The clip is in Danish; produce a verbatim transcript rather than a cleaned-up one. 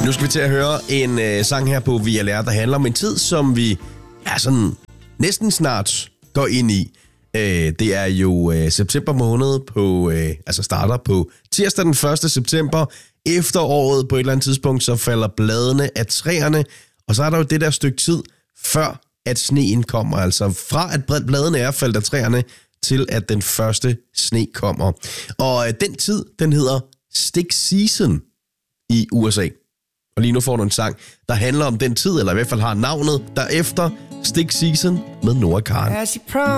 Nu skal vi til at høre en øh, sang her på V L R, der handler om en tid, som vi ja, sådan næsten snart går ind i. Øh, det er jo øh, september måned, på, øh, altså starter på tirsdag den første september. Efteråret på et eller andet tidspunkt, så falder bladene af træerne, og så er der jo det der stykke tid, før at sneen kommer. Altså fra at bladene er faldet af træerne, til at den første sne kommer. Og øh, den tid, den hedder Stick Season i U S A. Og lige nu får du en sang, der handler om den tid, eller i hvert fald har navnet derefter, Stick Season med Noah Kahan.